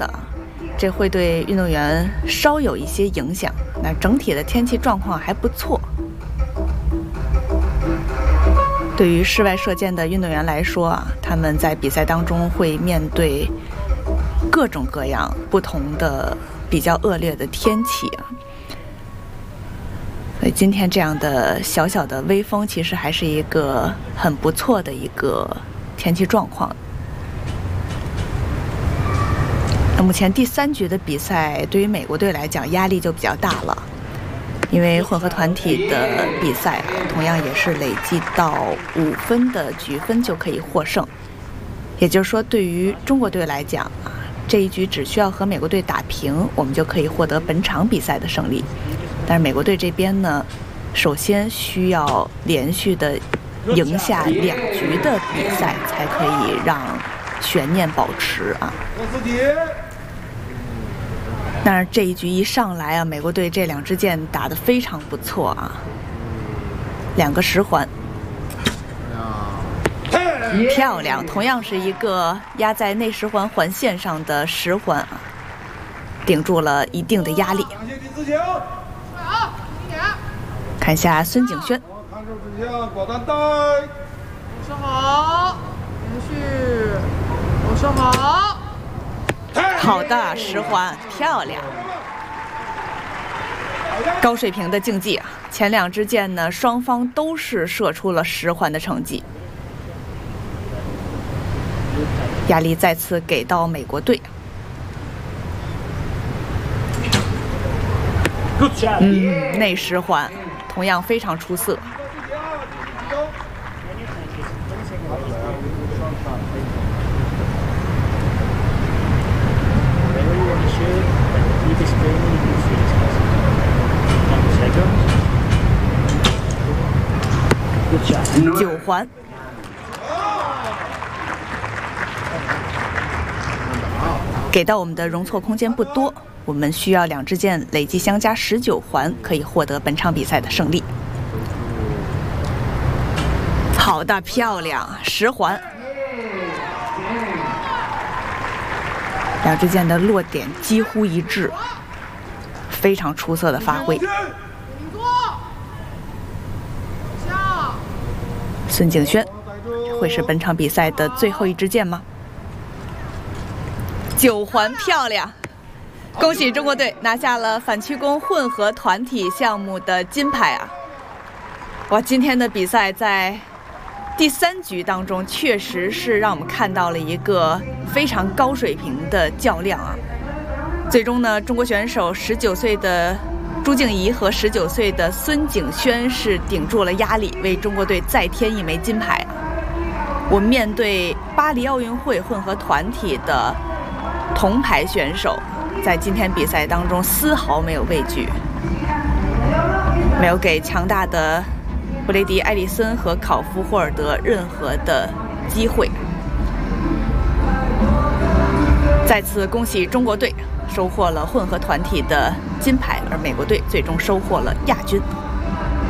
的，这会对运动员稍有一些影响。那整体的天气状况还不错。对于室外射箭的运动员来说啊，他们在比赛当中会面对各种各样不同的比较恶劣的天气啊。所以今天这样的小小的微风，其实还是一个很不错的一个天气状况。那目前第3局的比赛，对于美国队来讲压力就比较大了，因为混合团体的比赛啊，同样也是累计到5分的局分就可以获胜。也就是说，对于中国队来讲啊，这一局只需要和美国队打平，我们就可以获得本场比赛的胜利。但是美国队这边呢，首先需要连续的赢下2局的比赛，才可以让悬念保持啊。但是这一局一上来啊，美国队这2支箭打得非常不错啊，2个10环，漂亮！同样是一个压在内10环环线上的10环啊，顶住了一定的压力。看一下孙景轩， 手好，连续，手好。 好的10环，漂亮！高水平的竞技啊，前2支箭呢，双方都是射出了10环的成绩，压力再次给到美国队。内10环同样非常出色。9环，给到我们的容错空间不多，我们需要2支箭累计相加19环，可以获得本场比赛的胜利。好的，漂亮，10环，2支箭的落点几乎一致，非常出色的发挥。孙景轩会是本场比赛的最后1支箭吗？9环，漂亮！恭喜中国队拿下了反曲弓混合团体项目的金牌啊！哇，今天的比赛在第3局当中，确实是让我们看到了一个非常高水平的较量啊！最终呢，中国选手19岁的朱静怡和19岁的孙景轩是顶住了压力，为中国队再添1枚金牌啊！我们面对巴黎奥运会混合团体的铜牌选手，在今天比赛当中丝毫没有畏惧，没有给强大的布雷迪·埃里森和考夫·霍尔德任何的机会。再次恭喜中国队收获了混合团体的金牌，而美国队最终收获了亚军。